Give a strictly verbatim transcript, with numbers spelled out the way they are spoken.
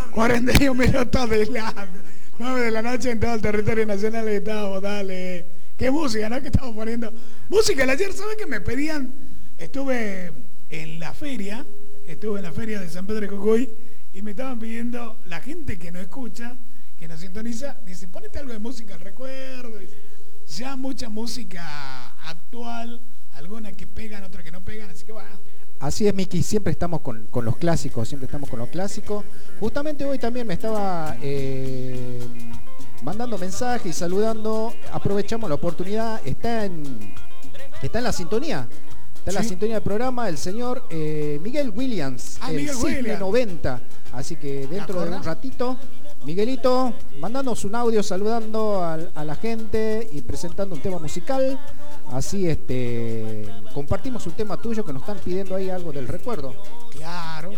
cuarenta y un minutos de la nueve de la noche en todo el territorio nacional estamos, dale. Qué música, ¿no? Que estamos poniendo. Música, el ayer, ¿sabes qué me pedían? Estuve en la feria, estuve en la feria de San Pedro de Cocuy y me estaban pidiendo, la gente que no escucha, que no sintoniza, dice, ponete algo de música al recuerdo. Ya mucha música actual, algunas que pegan, otras que no pegan, así que bueno. Así es, Miki, siempre estamos con, con los clásicos, siempre estamos con los clásicos. Justamente hoy también me estaba eh, mandando mensajes y saludando. Aprovechamos la oportunidad, está en, está en la sintonía. Está en ¿Sí? la sintonía del programa el señor eh, Miguel Williams, ah, el Miguel Cisne Williams. noventa. Así que dentro de un ratito, Miguelito, mandándonos un audio saludando a, a la gente y presentando un tema musical. Así este compartimos un tema tuyo que nos están pidiendo ahí algo del recuerdo. Claro.